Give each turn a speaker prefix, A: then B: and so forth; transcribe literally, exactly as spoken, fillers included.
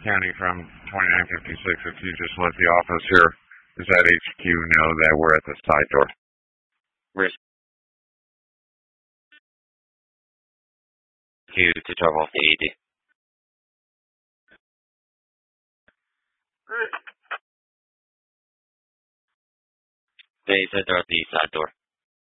A: County from twenty-nine fifty-six. If you just let the office here, is that H Q know that we're at the side door?
B: Rescue to twelve eighty. They said they're at the side door.